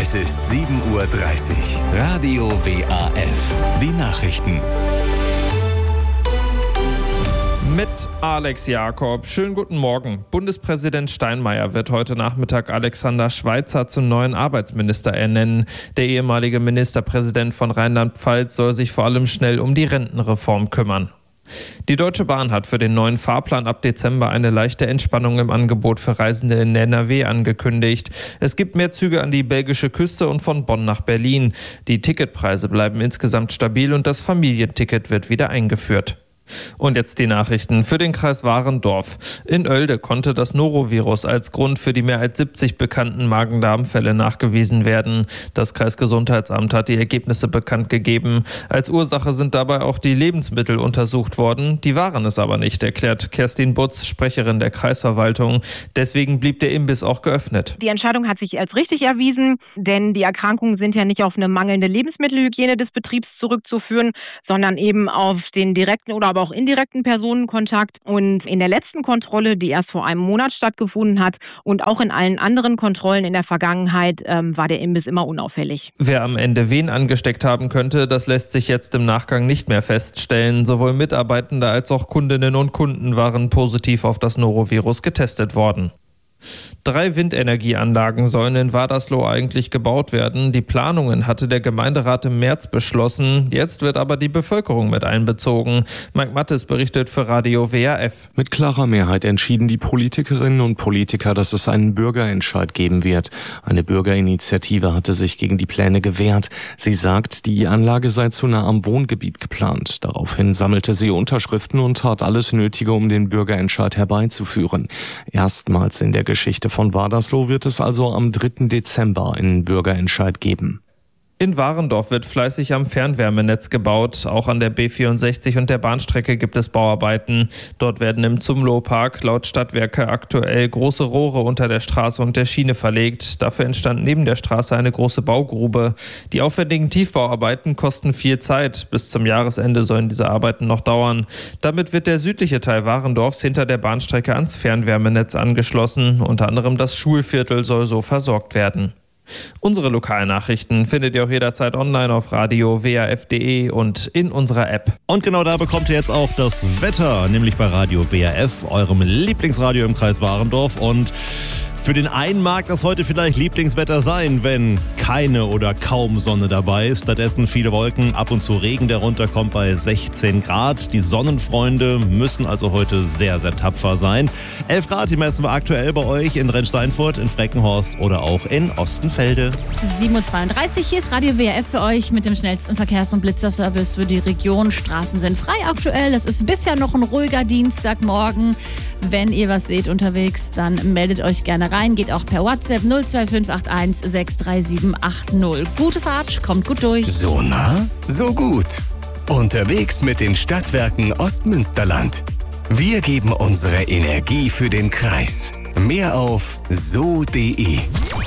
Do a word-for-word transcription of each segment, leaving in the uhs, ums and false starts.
Es ist sieben Uhr dreißig. Radio W A F. Die Nachrichten. Mit Alex Jakob. Schönen guten Morgen. Bundespräsident Steinmeier wird heute Nachmittag Alexander Schweitzer zum neuen Arbeitsminister ernennen. Der ehemalige Ministerpräsident von Rheinland-Pfalz soll sich vor allem schnell um die Rentenreform kümmern. Die Deutsche Bahn hat für den neuen Fahrplan ab Dezember eine leichte Entspannung im Angebot für Reisende in N R W angekündigt. Es gibt mehr Züge an die belgische Küste und von Bonn nach Berlin. Die Ticketpreise bleiben insgesamt stabil und das Familienticket wird wieder eingeführt. Und jetzt die Nachrichten für den Kreis Warendorf. In Oelde konnte das Norovirus als Grund für die mehr als siebzig bekannten Magen-Darm-Fälle nachgewiesen werden. Das Kreisgesundheitsamt hat die Ergebnisse bekannt gegeben. Als Ursache sind dabei auch die Lebensmittel untersucht worden. Die waren es aber nicht, erklärt Kerstin Butz, Sprecherin der Kreisverwaltung. Deswegen blieb der Imbiss auch geöffnet. Die Entscheidung hat sich als richtig erwiesen, denn die Erkrankungen sind ja nicht auf eine mangelnde Lebensmittelhygiene des Betriebs zurückzuführen, sondern eben auf den direkten oder aber auch indirekten Personenkontakt. Und in der letzten Kontrolle, die erst vor einem Monat stattgefunden hat und auch in allen anderen Kontrollen in der Vergangenheit, ähm, war der Imbiss immer unauffällig. Wer am Ende wen angesteckt haben könnte, das lässt sich jetzt im Nachgang nicht mehr feststellen. Sowohl Mitarbeitende als auch Kundinnen und Kunden waren positiv auf das Norovirus getestet worden. Drei Windenergieanlagen sollen in Wadersloh eigentlich gebaut werden. Die Planungen hatte der Gemeinderat im März beschlossen. Jetzt wird aber die Bevölkerung mit einbezogen. Mike Mattes berichtet für Radio W A F. Mit klarer Mehrheit entschieden die Politikerinnen und Politiker, dass es einen Bürgerentscheid geben wird. Eine Bürgerinitiative hatte sich gegen die Pläne gewehrt. Sie sagt, die Anlage sei zu nah am Wohngebiet geplant. Daraufhin sammelte sie Unterschriften und tat alles Nötige, um den Bürgerentscheid herbeizuführen. Erstmals in der Geschichte von Wadersloh wird es also am dritten Dezember einen Bürgerentscheid geben. In Warendorf wird fleißig am Fernwärmenetz gebaut. Auch an der B vierundsechzig und der Bahnstrecke gibt es Bauarbeiten. Dort werden im Zumlohpark laut Stadtwerke aktuell große Rohre unter der Straße und der Schiene verlegt. Dafür entstand neben der Straße eine große Baugrube. Die aufwendigen Tiefbauarbeiten kosten viel Zeit. Bis zum Jahresende sollen diese Arbeiten noch dauern. Damit wird der südliche Teil Warendorfs hinter der Bahnstrecke ans Fernwärmenetz angeschlossen. Unter anderem das Schulviertel soll so versorgt werden. Unsere Lokalnachrichten findet ihr auch jederzeit online auf radio w a f punkt d e und in unserer App. Und genau da bekommt ihr jetzt auch das Wetter, nämlich bei Radio W A F, eurem Lieblingsradio im Kreis Warendorf. Und für den einen mag das heute vielleicht Lieblingswetter sein, wenn keine oder kaum Sonne dabei ist. Stattdessen viele Wolken, ab und zu Regen, der runterkommt bei sechzehn Grad. Die Sonnenfreunde müssen also heute sehr, sehr tapfer sein. elf Grad, die messen wir aktuell bei euch in Rennsteinfurt, in Freckenhorst oder auch in Ostenfelde. sieben Uhr zweiunddreißig, hier ist Radio W A F für euch mit dem schnellsten Verkehrs- und Blitzerservice für die Region. Straßen sind frei aktuell. Es ist bisher noch ein ruhiger Dienstagmorgen. Wenn ihr was seht unterwegs, dann meldet euch gerne rein. Geht auch per WhatsApp null zwei fünf acht eins sechs drei sieben acht null. Gute Fahrt, kommt gut durch. So nah, so gut. Unterwegs mit den Stadtwerken Ostmünsterland. Wir geben unsere Energie für den Kreis. Mehr auf so punkt d e.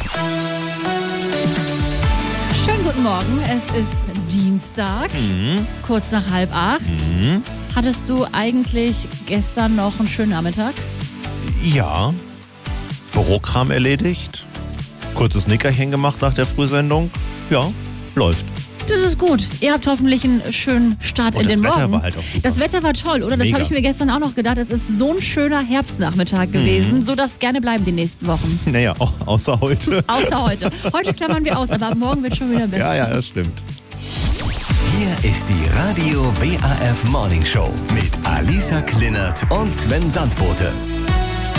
Schönen guten Morgen, es ist Dienstag, mhm. kurz nach halb acht. Mhm. Hattest du eigentlich gestern noch einen schönen Nachmittag? Ja. Bürokram erledigt, kurzes Nickerchen gemacht nach der Frühsendung. Ja, läuft. Das ist gut. Ihr habt hoffentlich einen schönen Start Und in den das Morgen. Wetter war halt auch super. Das Wetter war toll, oder? Das Mega. habe ich mir gestern auch noch gedacht. Es ist so ein schöner Herbstnachmittag gewesen. Mhm. So darf es gerne bleiben die nächsten Wochen. Naja, auch außer heute. Außer heute. Heute klammern wir aus, aber ab morgen wird schon wieder besser. Ja, ja, das stimmt. Hier ist die Radio W A F Morning Show mit Alisa Klinert und Sven Sandbote.